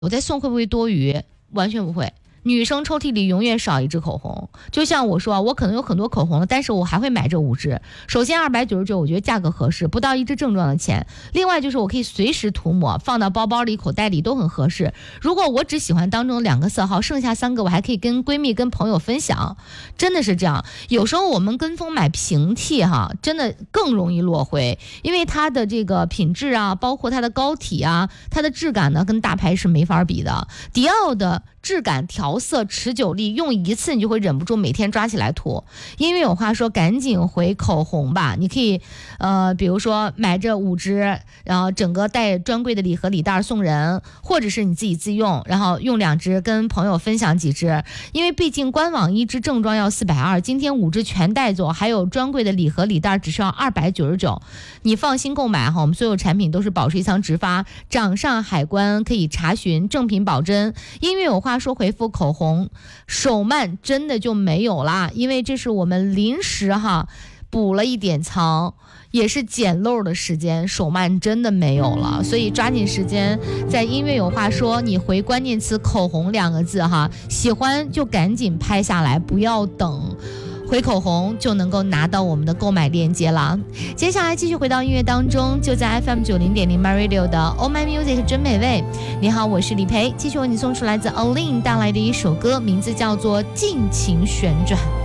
我再送会不会多余？完全不会。女生抽屉里永远少一支口红，就像我说，我可能有很多口红了，但是我还会买这5支。首先299，我觉得价格合适，不到1支正装的钱。另外就是我可以随时涂抹，放到包包里、口袋里都很合适。如果我只喜欢当中2个色号，剩下3个我还可以跟闺蜜、跟朋友分享，真的是这样。有时候我们跟风买平替哈，真的更容易落灰，因为它的这个品质啊，包括它的膏体啊，它的质感呢，跟大牌是没法比的。迪奥的质感、调色、持久力，用一次你就会忍不住每天抓起来涂。因为有话说，赶紧回口红吧。你可以比如说买这5支，然后整个带专柜的礼盒礼袋送人，或者是你自己自用，然后用2支跟朋友分享几支。因为毕竟官网1支正装要420，今天5支全带走，还有专柜的礼盒礼袋只需要299。你放心购买哈，我们所有产品都是保税仓直发，掌上海关可以查询，正品保真。因为有话说，回复口红手慢真的就没有啦，因为这是我们临时哈补了一点仓，也是捡漏的时间，手慢真的没有了，所以抓紧时间，在音乐有话说你回关键词口红2个字哈，喜欢就赶紧拍下来，不要等。回口红就能够拿到我们的购买链接了。接下来继续回到音乐当中，就在 FM90.0 My Radio 的 Oh My Music 真美味。你好，我是李培，继续为你送出来自 Aline 带来的一首歌，名字叫做尽情旋转。